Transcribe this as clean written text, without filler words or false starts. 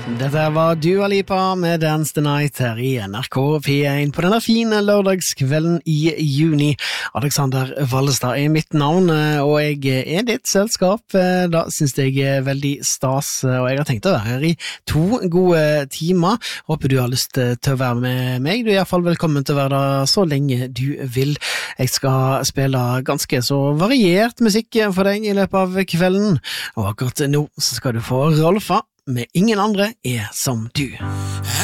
Dette var Dua Lipa med Dance the Night her i NRK P1 på denne fine lørdagskvelden i juni. Alexander Vallestad er mitt navn, og jeg er ditt selskap. Da synes jeg er veldig stas, og jeg har tenkt å være her i 2 gode timer. Håper du har lyst til å være med meg. Du er i hvert fall velkommen til å være der så lenge du vil. Jeg skal spille ganske så variert musikk for deg i løpet av kvelden, og akkurat nå så skal du få Rolfa med Ingen andre er som du.